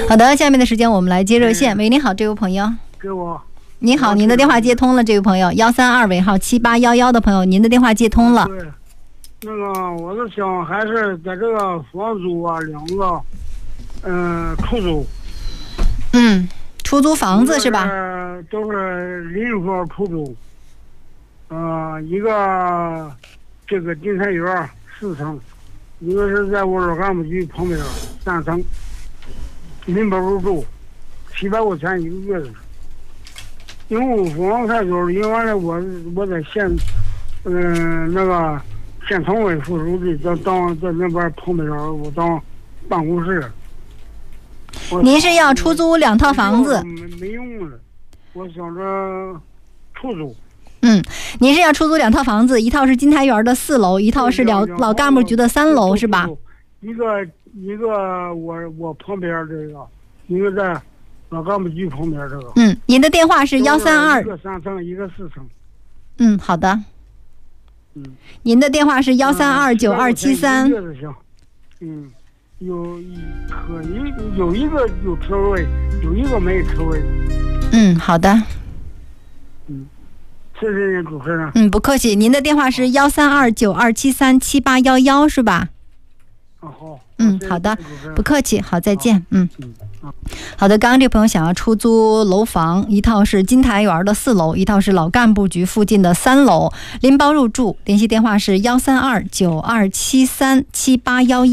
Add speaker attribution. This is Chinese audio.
Speaker 1: 好的，下面的时间我们来接热线。喂，你好，这位朋友。
Speaker 2: 给我。
Speaker 1: 你好，您的电话接通了，这位朋友132尾号7811的朋友，您的电话接通了。
Speaker 2: 对，那个我是想还是在这个房租啊2个，出租。
Speaker 1: 出租房子是吧？
Speaker 2: 都是临房出租。一个这个金泰园4层，一个是在我老干部局旁边3层，临包入住，700块钱1个月的。因为我房太多，因为完了我在县，那个县常委副书记当在那边旁边，我当办公室。
Speaker 1: 您是要出租2套房子？
Speaker 2: 没用了，我想着出租。
Speaker 1: 您是要出租2套房子，一套是金台园的4楼，一套是老干部局的3楼，是吧？
Speaker 2: 一个我旁边这个，一个在老干部局旁边这个。
Speaker 1: 您的电话是132。
Speaker 2: 一个3层，一个4层。
Speaker 1: 好的。您的电话是1329273。有一个有车位，有一个没车位。 好的。
Speaker 2: 谢谢您，主持人。
Speaker 1: 不客气。您的电话是13292737811是吧？
Speaker 2: 好。
Speaker 1: 好的，不客气。好，再见。好的，刚刚这朋友想要出租楼房，一套是金台园的4楼，一套是老干部局附近的3楼，拎包入住。联系电话是13292737811。